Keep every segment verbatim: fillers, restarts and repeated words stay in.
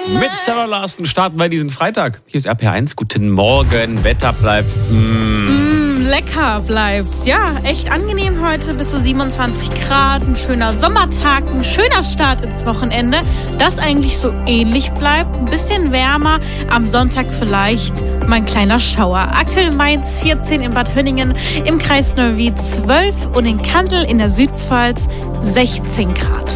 Mit Sarah Larsen starten wir diesen Freitag. Hier ist R P R eins. Guten Morgen. Wetter bleibt mm. Mm, lecker bleibt's. Ja, echt angenehm heute. Bis zu siebenundzwanzig Grad. Ein schöner Sommertag. Ein schöner Start ins Wochenende. Das eigentlich so ähnlich bleibt. Ein bisschen wärmer. Am Sonntag vielleicht mal ein kleiner Schauer. Aktuell in Mainz vierzehn, in Bad Hönningen, im Kreis Neuwied zwölf und in Kandel in der Südpfalz sechzehn Grad.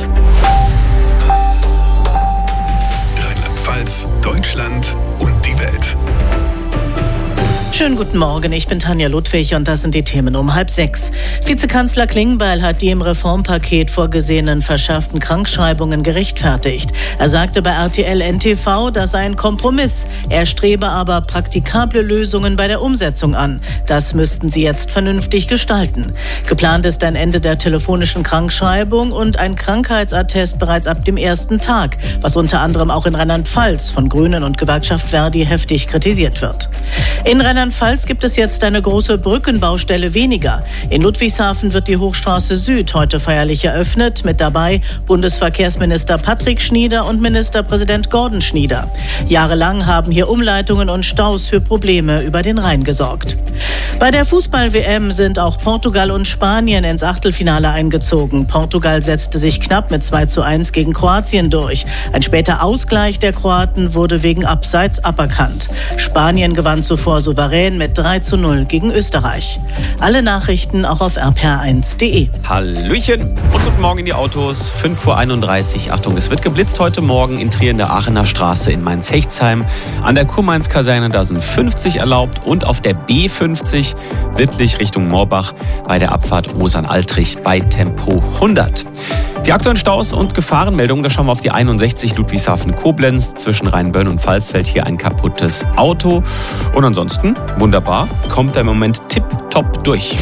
Rheinland-Pfalz, Deutschland und die Welt. Schönen guten Morgen, ich bin Tanja Ludwig und das sind die Themen um halb sechs. Vizekanzler Klingbeil hat die im Reformpaket vorgesehenen verschärften Krankschreibungen gerechtfertigt. Er sagte bei R T L N T V, das sei ein Kompromiss. Er strebe aber praktikable Lösungen bei der Umsetzung an. Das müssten sie jetzt vernünftig gestalten. Geplant ist ein Ende der telefonischen Krankschreibung und ein Krankheitsattest bereits ab dem ersten Tag, was unter anderem auch in Rheinland-Pfalz von Grünen und Gewerkschaft Verdi heftig kritisiert wird. In Rheinland-Pfalz gibt es jetzt eine große Brückenbaustelle weniger. In Ludwigshafen wird die Hochstraße Süd heute feierlich eröffnet. Mit dabei Bundesverkehrsminister Patrick Schnieder und Ministerpräsident Gordon Schnieder. Jahrelang haben hier Umleitungen und Staus für Probleme über den Rhein gesorgt. Bei der Fußball-W M sind auch Portugal und Spanien ins Achtelfinale eingezogen. Portugal setzte sich knapp mit zwei zu eins gegen Kroatien durch. Ein später Ausgleich der Kroaten wurde wegen Abseits aberkannt. Spanien gewann zuvor souverän mit drei zu null gegen Österreich. Alle Nachrichten auch auf r p r eins punkt d e. Hallöchen und guten Morgen in die Autos. fünf Uhr einunddreißig. Achtung, es wird geblitzt heute Morgen in Trier in der Aachener Straße in Mainz-Hechtsheim. An der Kurmainz-Kaserne, da sind fünfzig erlaubt. Und auf der B fünfzig Wittlich Richtung Moorbach bei der Abfahrt Osern-Altrich bei Tempo hundert. Die aktuellen Staus und Gefahrenmeldungen, da schauen wir auf die einundsechzig Ludwigshafen-Koblenz. Zwischen Rheinbönn und Pfalzfeld hier ein kaputtes Auto. Und ansonsten, wunderbar, kommt er im Moment tipptopp durch.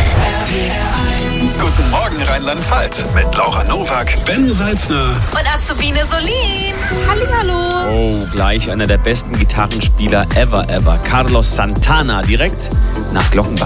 Guten Morgen Rheinland-Pfalz mit Laura Nowak, Ben Salzner Und Azubine Solin. Hallihallo. Oh, gleich einer der besten Gitarrenspieler ever, ever. Carlos Santana, direkt nach Glockenbach.